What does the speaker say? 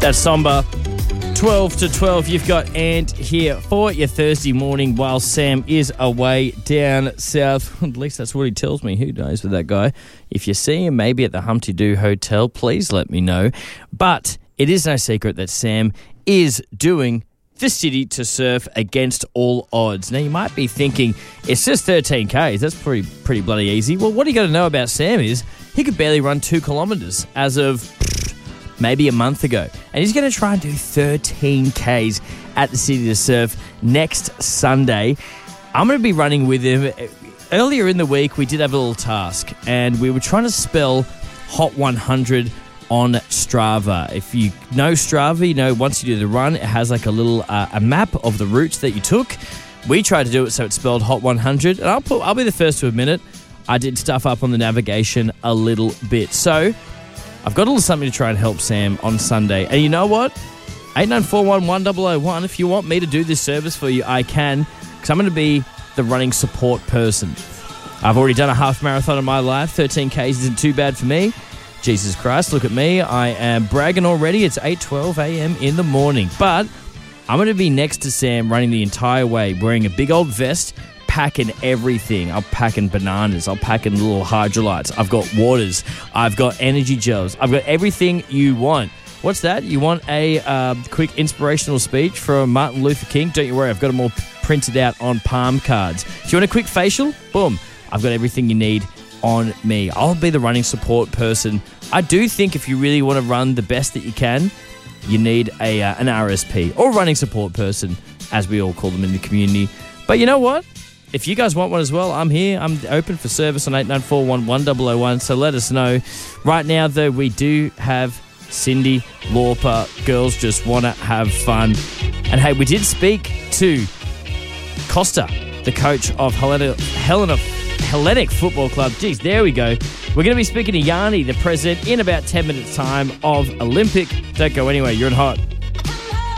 That's Somber. 12 to 12, you've got Ant here for your Thursday morning while Sam is away down south. At least that's what he tells me. Who knows with that guy? If you see him maybe at the Humpty Doo Hotel, please let me know. But it is no secret that Sam is doing the City to Surf against all odds. Now, you might be thinking, it's just 13 Ks. That's pretty bloody easy. Well, what you got to know about Sam is he could barely run 2 kilometres as of maybe a month ago. And he's going to try and do 13 Ks at the City to Surf next Sunday. I'm going to be running with him. Earlier in the week, we did have a little task, and we were trying to spell Hot 100 on Strava. If you know Strava, you know once you do the run, it has like a little a map of the routes that you took. We tried to do it so it's spelled Hot 100, and I'll be the first to admit it. I did stuff up on the navigation a little bit. So I've got a little something to try and help Sam on Sunday. And you know what? 89411001, if you want me to do this service for you, I can, because I'm going to be the running support person. I've already done a half marathon in my life. 13 Ks isn't too bad for me. Jesus Christ, look at me. I am bragging already. It's 8:12 a.m. in the morning. But I'm going to be next to Sam running the entire way, wearing a big old vest, packing everything. I'm packing bananas. I'm packing little hydrolytes. I've got waters. I've got energy gels. I've got everything you want. What's that? You want a quick inspirational speech from Martin Luther King? Don't you worry. I've got them all printed out on palm cards. Do you want a quick facial? Boom. I've got everything you need on me. I'll be the running support person. I do think if you really want to run the best that you can, you need an RSP or running support person, as we all call them in the community. But you know what? If you guys want one as well, I'm here. I'm open for service on 89411001, so let us know. Right now, though, we do have Cyndi Lauper. Girls just want to have fun. And hey, we did speak to Costa, the coach of Hellenic Football Club. Geez, there we go. We're going to be speaking to Yanni, the president, in about 10 minutes' time of Olympic. Don't go anywhere. You're in Hot.